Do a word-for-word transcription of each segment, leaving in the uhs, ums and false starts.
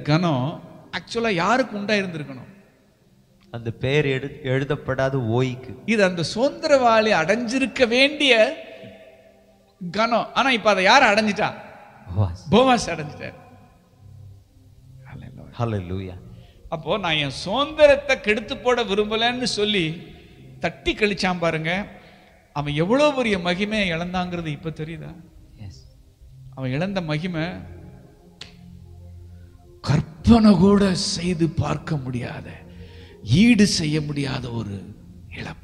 கனம் ஆக்சுவலா யாருக்கு உண்டா இருந்திருக்கணும்? அந்த பெயர் எழுதப்படாத ஓய்க்கு. இது அந்த சுதந்திரவாளி அடைஞ்சிருக்க வேண்டிய கனம். ஆனா இப்ப அதை யார அடைஞ்சிட்டா? போவாஸ் அடைஞ்சிட்டார். ஹல்லேலூயா. அப்போ நான் என் சுதந்திரத்தை கெடுத்து போட விரும்பலன்னு சொல்லி தட்டி கழிச்சான் பாருங்க. அவன் எவ்வளவு பெரிய மகிமையை இழந்தாங்கிறது இப்ப தெரியுதா? அவன் இழந்த மகிமை கற்பனை கூட செய்து பார்க்க முடியாத, ஈடு செய்ய முடியாத ஒரு இழப்பு.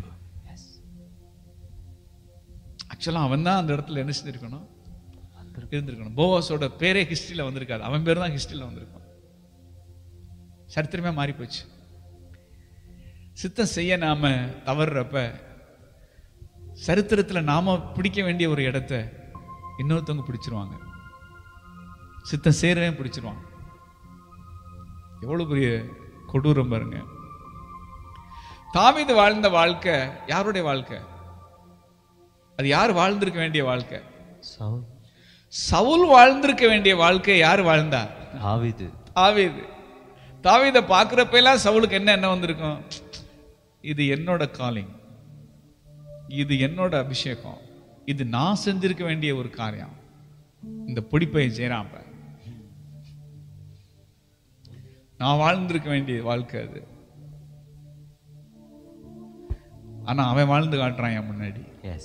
ஆக்சுவலா அவன் தான் அந்த இடத்துல என்ன செஞ்சிருக்கணும்? இருந்திருக்கணும். போவாஸோட பேரே ஹிஸ்டரியில வந்திருக்காது, அவன் பேர் தான் ஹிஸ்டரியில வந்திருக்கும். சரித்திரமே மாறி போச்சு. சித்தம் செய்ய நாம தவறுறப்ப சரித்திரத்துல நாம பிடிக்க வேண்டிய ஒரு இடத்த இன்னொருத்தவங்க பிடிச்சிருவாங்க. சித்தம் சேரவே பிடிச்சிருவாங்க. எவ்வளவு பெரிய கொடூரம் பாருங்க. தாவீது வாழ்ந்த வாழ்க்கை யாருடைய வாழ்க்கை? அது யார் வாழ்ந்திருக்க வேண்டிய வாழ்க்கை? சவுல் வாழ்ந்திருக்க வேண்டிய வாழ்க்கை யார் வாழ்ந்தா? தாவீது. தாவீது. தாவீதை பார்க்கிறப்ப எல்லாம் சவுலுக்கு என்ன என்ன வந்திருக்கும்? இது என்னோட காலிங், இது என்னோட அபிஷேகம், இது நான் செஞ்சிருக்க வேண்டிய ஒரு காரியம். இந்த பிடிப்பை செய்யறான், நான் வாழ்ந்திருக்க வேண்டிய வாழ்க்கை அது. ஆனா அவன் வாழ்ந்து காட்டுறான் என் முன்னாடி.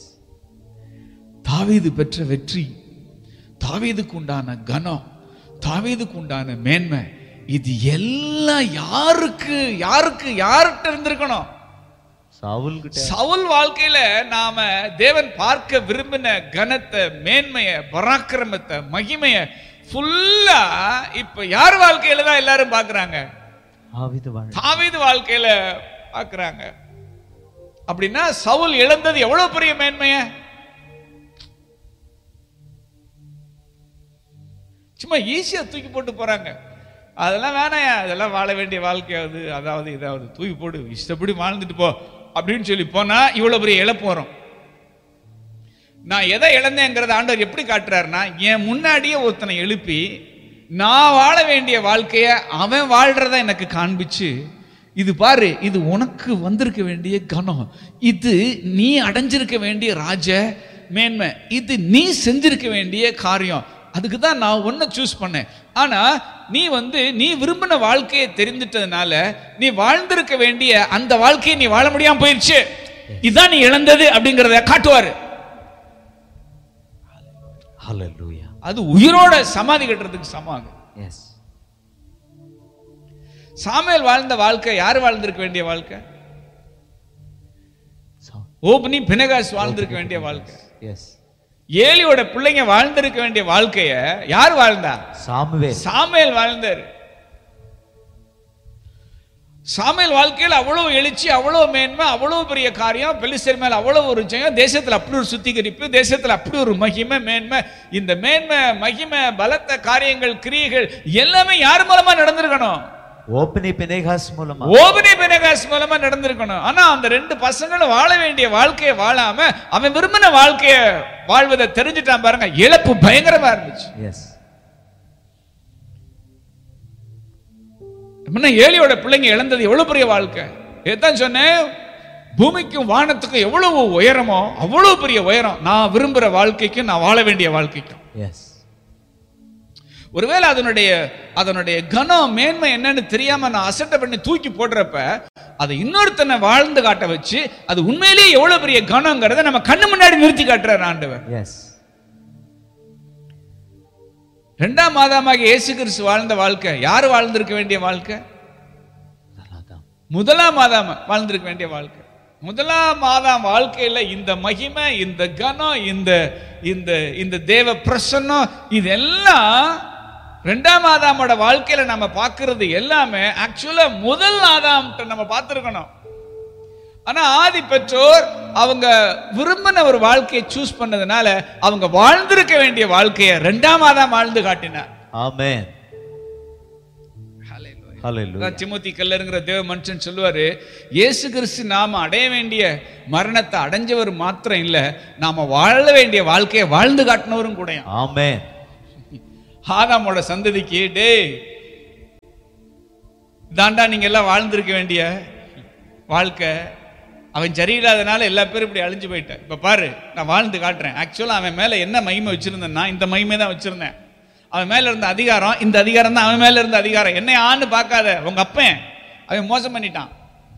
தாவீது பெற்ற வெற்றி, தாவீதுக்கு உண்டான கனம், தாவீதுக்கு உண்டான மேன்மை, இது எல்லாம் யாருக்கு யாருக்கு யார்கிட்ட இருந்திருக்கணும்? சவுல் வாழ்க்கையில நாம தேவன் பார்க்க விரும்பின கனத்தை, மேன்மைய, பராக்கிரமத்தை, மகிமைய ஃபுல்லா இப்ப யார் வாழ்க்கையில தான் எல்லாரும் பாக்குறாங்க? தாவீது வாழ்க்கையில பாக்குறாங்க. அப்படின்னா சவுல் இழந்தது எவ்வளவு பெரிய மேன்மைய! சும்மா ஈஸியா தூக்கி போட்டு போறாங்க. அதெல்லாம் வேணாயா, அதெல்லாம் வாழ வேண்டிய வாழ்க்கையாவது, அதாவது இதாவது தூக்கி போடு, இஷ்டப்படி வாழ்ந்துட்டு போ அப்படின்னு சொல்லி போனா இவ்வளவு பெரிய இழப்பு வரும். நான் எதை இழந்தேங்கிறத ஆண்டவர் எப்படி காட்டுறாருன்னா, என் முன்னாடியே ஒருத்தனை எழுப்பி நான் வாழ வேண்டிய வாழ்க்கைய அவன் வாழ்றத எனக்கு காண்பிச்சு, இது பாரு, இது உனக்கு வந்திருக்க வேண்டிய கனம், இது நீ அடைஞ்சிருக்க வேண்டிய ராஜ மேன்மை, இது நீ செஞ்சிருக்க வேண்டிய காரியம், அதுக்கு தான் நான் ஒன்ன சூஸ் பண்ணேன். ஆனா நீ வந்து நீ விரும்பின வாழ்க்கையை தெரிந்துட்டதுனால நீ வாழ்ந்திருக்க வேண்டிய அந்த வாழ்க்கையை நீ வாழ முடியாம போயிருச்சு, இதுதான் நீ இழந்தது அப்படிங்கறத காட்டுவாரு. ஹல்லேலூயா. அது உயிரோட சமாதி கட்டுறதுக்கு சமம். எஸ். சாமுவேல் வாழ்ந்த வாழ்க்கை யார் வாழ்ந்திருக்க வேண்டிய வாழ்க்கை? ஓப்னி பினகாஸ் வாழ்ந்திருக்க வேண்டிய வாழ்க்கை. எஸ். ஏலியோட பிள்ளைங்க வாழ்ந்திருக்க வேண்டிய வாழ்க்கைய யார் வாழ்ந்தா? சாமுவேல். சாமுவேல் வாழ்ந்தார். சாமுவேல் வாழ்க்கையில் அவ்வளவு எழுச்சி, அவ்வளவு மேன்மை, அவ்வளவு பெரிய காரியம், பெலிஸ்தர் மேல அவ்வளவு ஒரு ஜெயம், தேசத்துல அப்படி ஒரு சுத்திகரிப்பு, தேசத்துல அப்படி ஒரு மகிமை, மேன்மை. இந்த மேன்மை, மகிமை, பலத்த காரியங்கள், கிரியைகள் எல்லாமே யார் மூலமா நடந்திருக்கணும்? ஓப்னி பினகாஸ் மூலமா. ஓப்னி பினகாஸ் மூலமா நடந்திருக்கணும். ஆனா அந்த ரெண்டு பசங்களும் வாழ வேண்டிய வாழ்க்கையை வாழாம அவன் விரும்பின வாழ்க்கைய வாழ்வதை தெரிஞ்சுட்டான் பாருங்க. இழப்பு பயங்கரமா இருந்துச்சு. எஸ். ஏலியோட பிள்ளைங்க இழந்தது எவ்வளவு பெரிய வாழ்க்கை. இதான் சொன்னேன், பூமிக்கும் வானத்துக்கும் எவ்வளவு உயரமோ அவ்வளவு பெரிய உயரம் நான் விரும்புற வாழ்க்கைக்கும் நான் வாழ வேண்டிய வாழ்க்கைக்கும். எஸ். ஒருவேளை அதனுடைய அதனுடைய கனம், மேன்மை என்னன்னு தெரியாம நான் அசட்டை பண்ணி தூக்கி போடுறப்ப அதை இன்னொருத்தனை வாழ்ந்து காட்ட வச்சு அது உண்மையிலேயே எவ்வளவு பெரிய கனம்ங்கிறத நம்ம கண்ணு முன்னாடி நிறுத்தி காட்டுறார் ஆண்டவர். எஸ். இரண்டாம் மாதமாக இயேசு கிறிஸ்து வாழ்ந்த வாழ்க்கை யார் வாழ்ந்திருக்க வேண்டிய வாழ்க்கை? முதலாம் மாதம் வாழ்ந்திருக்க வேண்டிய வாழ்க்கை. முதலாம் மாதம் வாழ்க்கையில இந்த மகிமை, இந்த கனம், இந்த இந்த இந்த தேவ பிரசன்னம், இதெல்லாம் இரண்டாம் ஆதாமோட வாழ்க்கையில நம்ம பார்க்கிறது எல்லாமே ஆக்சுவலா முதல் ஆதாம் நம்ம பார்த்திருக்கணும். ஆனா ஆதி பெற்றோர் அவங்க விரும்பின ஒரு வாழ்க்கையை சூஸ் பண்ணதுனால அவங்க வாழ்ந்திருக்க வேண்டிய வாழ்க்கையை இரண்டாம் ஆதாம் வாழ்ந்து காட்டினார். ஆமென். ஹல்லேலூயா. திமோத்தி கல்லருங்கிற தேவ மனுஷன் சொல்லுவாரு, இயேசு கிறிஸ்து நாம அடைய வேண்டிய மரணத்தை அடைஞ்சவர் மாத்திரம் இல்ல, நாம வாழ வேண்டிய வாழ்க்கையை வாழ்ந்து காட்டினவரும் கூட. ஆமென். ஆதாமோட சந்ததிக்கு, டே தாண்டா நீங்க எல்லாம் வாழ்ந்திருக்க வேண்டிய வாழ்க்கை. அவன் சரியில்லாதனால எல்லா பேரும் இப்படி அழிஞ்சு போயிட்டேன். இப்ப பாரு, நான் வாழ்ந்து காட்டுறேன். ஆக்சுவலா அவன் மேல என்ன மகிமை வச்சிருந்தேன்னா இந்த மகிமை தான் வச்சிருந்தேன். அவன் மேல இருந்த அதிகாரம், இந்த அதிகாரம் தான் அவன் மேல இருந்த அதிகாரம். என்னை ஆன்னு பார்க்காத, உங்க அப்பன் அவன் மோசம் பண்ணிட்டான்.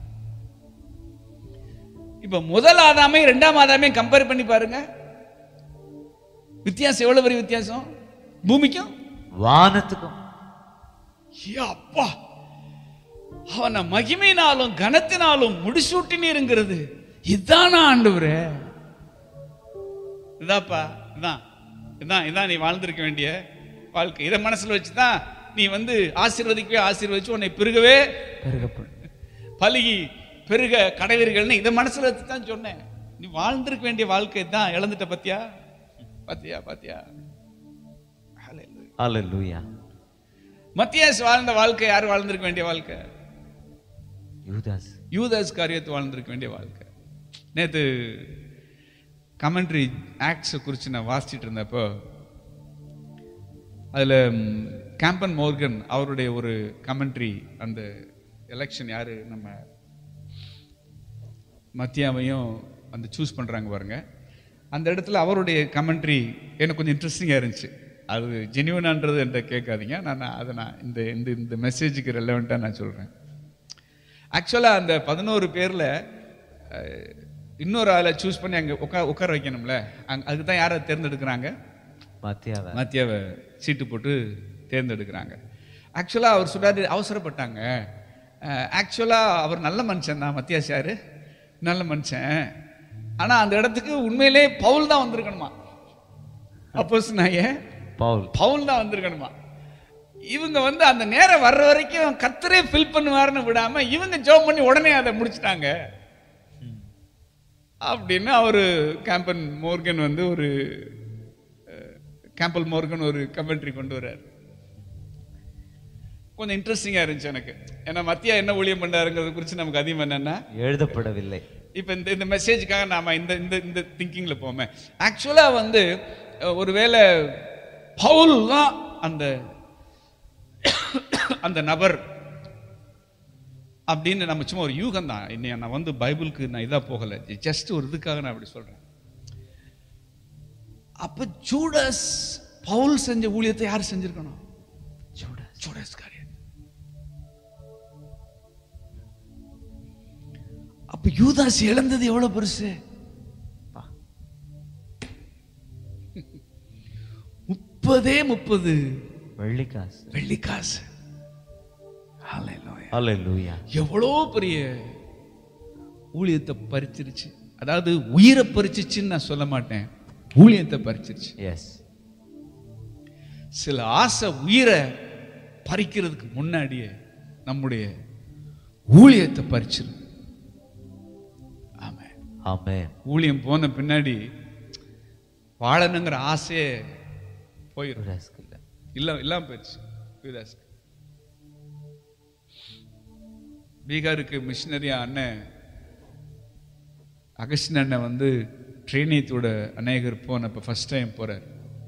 இப்ப முதல் ஆதாமே இரண்டாம் ஆதாமே கம்பேர் பண்ணி பாருங்க, வித்தியாசம் எவ்வளவு பெரிய வித்தியாசம் பூமிக்கும் வானத்துக்கும். அப்பா, அவனை மகிமையினாலும் கனத்தினாலும் முடிசூட்டினீருங்கிறது இதானா ஆண்டவரே? இதாப்பா, இதான் இதான் இதான் நீ வாழ்ந்திருக்க வேண்டிய வாழ்க்கை. இதை மனசுல வச்சுதான் நீ வந்து ஆசீர்வதிக்கவே ஆசீர்வதிச்சு உன்னை பெருகவே பலுகி பெருக கடைவீர்கள்னு இதை மனசுல வச்சுதான் சொன்னேன். நீ வாழ்ந்திருக்க வேண்டிய வாழ்க்கை தான் இழந்துட்ட. பத்தியா பாத்தியா பாத்தியா ஹல்லேலூயா. மத்தியாஸ் வாழ்ந்த வாழ்க்கை யார் வாழ்ந்திருக்க வேண்டிய வாழ்க்கை? யூதாஸ். யூதாஸ் காரியத்தை வாழ்ந்திருக்க வேண்டிய வாழ்க்கை. நேற்று கமெண்ட்ரி ஆக்ட்ஸை குறித்து நான் வாசிச்சுட்டு இருந்தப்போ அதில் கேம்பன் மோர்கன் அவருடைய ஒரு கமெண்ட்ரி, அந்த எலெக்ஷன் யார் நம்ம மத்தியாவையும் அந்த சூஸ் பண்ணுறாங்க பாருங்க, அந்த இடத்துல அவருடைய கமெண்ட்ரி எனக்கு கொஞ்சம் இன்ட்ரெஸ்டிங்காக இருந்துச்சு. அது ஜென்யூனான்றது என்கிட்ட கேட்காதீங்க, நான் அதை நான் இந்த இந்த இந்த மெசேஜுக்கு ரெலவெண்ட்டாக நான் சொல்கிறேன். ஆக்சுவலாக அந்த பதினோரு பேரில் இன்னொரு ஆளை சூஸ் பண்ணி அங்கே உட்கா உட்கார வைக்கணும்ல, அங்கே அதுக்கு தான் யாரை தேர்ந்தெடுக்கிறாங்க? மத்தியாவை மத்தியாவை சீட்டு போட்டு தேர்ந்தெடுக்கிறாங்க. ஆக்சுவலாக அவர் சொல்றாரு, அவசரப்பட்டாங்க. ஆக்சுவலாக அவர் நல்ல மனுஷன் தான், மத்தியாஸ் யாரு நல்ல மனுஷன். ஆனால் அந்த இடத்துக்கு உண்மையிலே பவுல் தான் வந்திருக்கணுமா, அப்போஸ்தலனாகிய பவுல் பவுல் தான் வந்திருக்கணுமா. இவங்க வந்து அந்த நேரம் வர்ற வரைக்கும் கர்த்தரே ஃபில் பண்ணுவாருன்னு விடாம இவங்க ஜெபம் பண்ணி உடனே அதை முடிச்சிட்டாங்க அப்படின்னு அவரு கேம்பன் மோர்கன் வந்து ஒரு கேம்பல் மோர்கன் ஒரு கமெண்ட்ரி கொண்டு வர்றாரு. கொஞ்சம் இன்ட்ரெஸ்டிங்கா இருந்துச்சு எனக்கு. ஏன்னா மத்தியா என்ன ஊழியம் பண்ணாருங்கிறது குறித்து நமக்கு அதிகம் என்னன்னா எழுதப்படவில்லை. இப்ப இந்த இந்த மெசேஜுக்காக நாம இந்த இந்த இந்த திங்கிங்ல போமே. ஆக்சுவலா வந்து ஒருவேளை பவுல் தான் அந்த அந்த நபர் அப்படின்னு நம்ம சும்மா ஒரு யூகம் தான். இன்னைய நான் வந்து பைபிளுக்கு நான் இதா போகல, ஜஸ்ட் ஒரு இதுக்காக நான் அப்படி சொல்றேன். அப்ப ஜூடாஸ் பவுல் செஞ்ச ஊழியத்தை யார் செஞ்சிருக்கணும்? ஜூடாஸ். ஜூடாஸ் காரியம். அப்ப யூதாஸ் இழந்தது எவ்வளவு பெருசு? முப்பதே முப்பது வெள்ளிக்காசு. வெள்ளிக்காசு. ஹல்லேலூயா. எவ்வளோ பெரிய ஊழியத்தை பறிச்சிருச்சு. அதாவது உயிரை பறிச்சிச்சுன்னு நான் சொல்ல மாட்டேன், ஊழியத்தை பறிச்சிருச்சு. எஸ். சில ஆசை உயிரை பறிக்கிறதுக்கு முன்னாடியே நம்முடைய ஊழியத்தை பறிச்சிரு. ஆமென் ஆமென். ஊழியம் போன பின்னாடி வாழணுங்கிற ஆசையே போயிடும். இல்ல இல்லாம போயிடுச்சு. பீகாருக்கு மிஷினரியா அண்ணன் அகஸ்டின் அண்ணன் வந்து ட்ரெயினியத்தோட அநேகர் போனப்ப ஃபர்ஸ்ட் டைம் போறார்.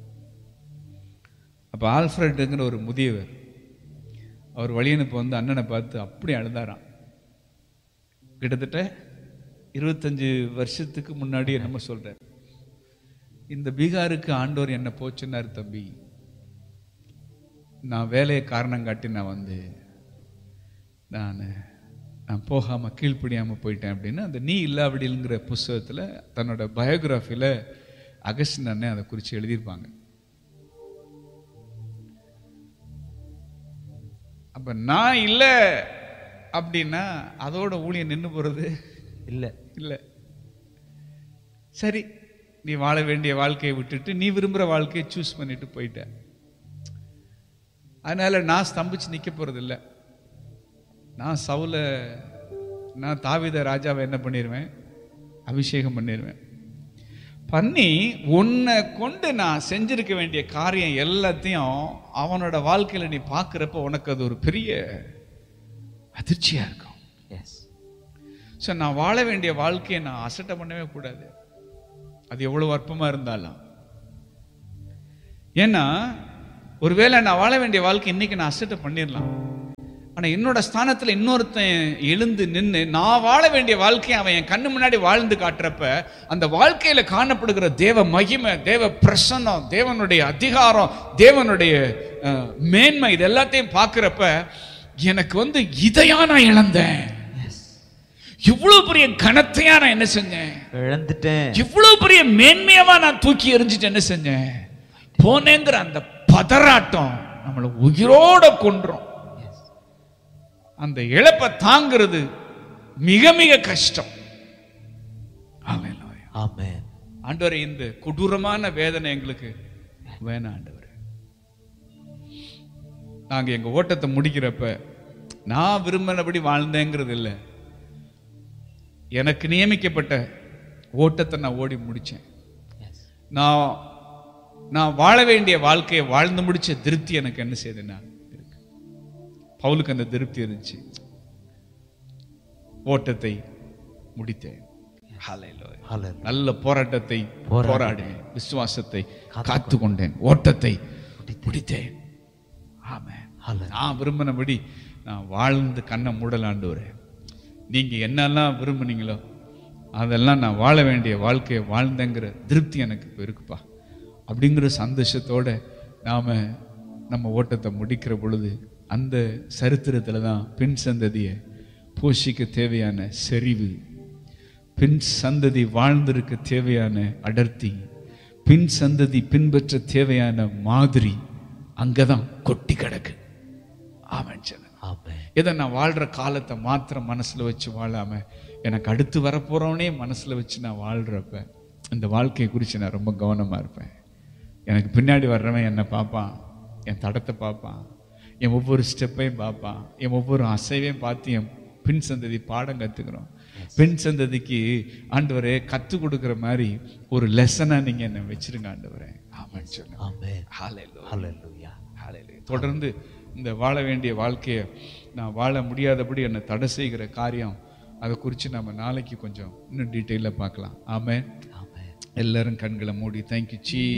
அப்ப ஆல்ஃபிரட்டுங்கிற ஒரு முதியவர் அவர் வழியனுப்ப வந்து அண்ணனை பார்த்து அப்படி அழுதாராம். கிட்டத்தட்ட இருபத்தஞ்சு வருஷத்துக்கு முன்னாடி என்னமோ சொல்றார், இந்த பீகாருக்கு ஆண்டவர் என்ன போச்சுன்னாரு, தம்பி நான் வேலையை காரணம் காட்டி நான் வந்து நான் நான் போகாம கீழ்ப்படியாம போயிட்டேன் அப்படின்னு அந்த நீ இல்லாவிடிங்கிற புஸ்தகத்துல தன்னோட பயோகிராஃபில அகஸ்டின் அண்ணன் அதை குறித்து எழுதியிருப்பாங்க. அப்ப நான் இல்லை அப்படின்னா அதோட ஊழியம் நின்று போறது இல்லை இல்லை. சரி, நீ வாழ வேண்டிய வாழ்க்கையை விட்டுட்டு நீ விரும்புகிற வாழ்க்கையை சூஸ் பண்ணிட்டு போயிட்ட. அதனால நான் ஸ்தம்பிச்சு நிற்க போறது இல்லை. நான் சவுல நான் தாவீத ராஜாவை என்ன பண்ணிடுவேன்? அபிஷேகம் பண்ணிடுவேன். பண்ணி உன்னை கொண்டு நான் செஞ்சிருக்க வேண்டிய காரியம் எல்லாத்தையும் அவனோட வாழ்க்கையில நீ பார்க்குறப்ப உனக்கு அது ஒரு பெரிய அதிர்ச்சியா இருக்கும். எஸ். ஸோ நான் வாழ வேண்டிய வாழ்க்கையை நான் அசட்டை பண்ணவே கூடாது, அது எவ்வளவு அற்பமா இருந்தாலும். ஏன்னா ஒருவேளை நான் வாழ வேண்டிய வாழ்க்கை இன்னைக்கு நான் அசட்டை பண்ணிடலாம், ஆனா என்னோட ஸ்தானத்துல இன்னொருத்தன் எழுந்து நின்று நான் வாழ வேண்டிய வாழ்க்கையை அவன் என் கண்ணு முன்னாடி வாழ்ந்து காட்டுறப்ப அந்த வாழ்க்கையில காணப்படுகிற தேவ மகிமை, தேவ பிரசன்னம், தேவனுடைய அதிகாரம், தேவனுடைய மேன்மை, இது எல்லாத்தையும் பார்க்கிறப்ப எனக்கு வந்து இதையா நான் இழந்தேன், இவ்வளவு பெரிய கனத்தையா நான் என்ன செஞ்சேன் இழந்துட்டேன், இவ்வளவு பெரிய மேன்மையவா நான் தூக்கி எறிஞ்சிட்டு என்ன செஞ்சேன் போனேங்கிற அந்த பதறாட்டம் நம்மளை உயிரோட கொன்றோம். அந்த இழப்பை தாங்கிறது மிக மிக கஷ்டம். ஆமென். ஆண்டவரே, இந்த கொடூரமான வேதனை எங்களுக்கு வேணாம் ஆண்டவரே. நாங்க எங்க ஓட்டத்தை முடிக்கிறப்ப நான் விரும்பினபடி வாழ்ந்தேங்கிறது இல்லை, எனக்கு நியமிக்கப்பட்ட ஓட்டத்தை நான் ஓடி முடிச்சேன். நான் நான் வாழ வேண்டிய வாழ்க்கையை வாழ்ந்து முடிச்ச திருப்தி எனக்கு என்ன செய்யுதுன்னா இருக்கு. பவுலுக்கு அந்த திருப்தி இருந்துச்சு. ஓட்டத்தை முடித்தேன், நல்ல போராட்டத்தை போராடினேன், விசுவாசத்தை காத்து கொண்டேன், ஓட்டத்தை முடித்தேன். ஆமென். நான் விரும்பினபடி நான் வாழ்ந்து கண்ணை மூடலாண்டவரே, நீங்க என்னெல்லாம் விரும்புனீங்களோ அதெல்லாம் நான் வாழ வேண்டிய வாழ்க்கையை வாழ்ந்தேங்கிற திருப்தி எனக்கு இப்போ இருக்குப்பா அப்படிங்கிற சந்தோஷத்தோட நாம நம்ம ஓட்டத்தை முடிக்கிற பொழுது அந்த சரித்திரத்துல தான் பின் சந்ததியை போஷிக்க தேவையான செறிவு, பின் சந்ததி வாழ்ந்திருக்க தேவையான அடர்த்தி, பின் சந்ததி பின்பற்ற தேவையான மாதிரி அங்கதான் கொட்டி கிடக்கு. ஆமென். இதை நான் வாழ்ற காலத்தை மாத்திரம் மனசுல வச்சு வாழாம எனக்கு அடுத்து வரப்போறவனே மனசுல வச்சு நான் வாழ்றப்ப இந்த வாழ்க்கையை குறித்து நான் ரொம்ப கவனமா இருப்பேன். எனக்கு பின்னாடி வர்றவன் என்னை பார்ப்பான், என் தடத்தை பார்ப்பான், என் ஒவ்வொரு ஸ்டெப்பையும் பார்ப்பான், என் ஒவ்வொரு அசைவையும் பார்த்து என் பின் சந்ததி பாடம் கற்றுக்கிறோம். பின் சந்ததிக்கு ஆண்டவரே கற்றுக் கொடுக்குற மாதிரி ஒரு லெசனா நீங்க என்னை வச்சிருங்க ஆண்டவரே. ஆமென் சொல்லுங்க. ஹல்லேலூயா. ஹல்லேலூயா. தொடர்ந்து இந்த வாழ வேண்டிய வாழ்க்கையை நான் வாழ முடியாதபடி என்னை தடை செய்கிற காரியம், அதை குறித்து நம்ம நாளைக்கு கொஞ்சம் இன்னும் டீட்டெயிலாக பார்க்கலாம். ஆமென். எல்லாரும் கண்களை மூடி தேங்க்யூ சீ